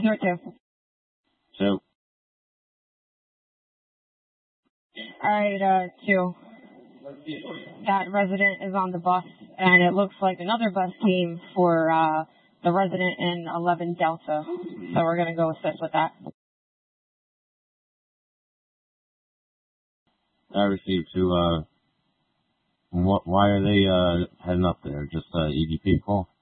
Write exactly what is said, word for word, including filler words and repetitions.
Zero two. Two. Alright, uh, two. That resident is on the bus, and it looks like another bus came for, uh, the resident in eleven Delta. So we're gonna go assist with that. I received two, uh, what, why are they, uh, heading up there? Just, uh, E D P call?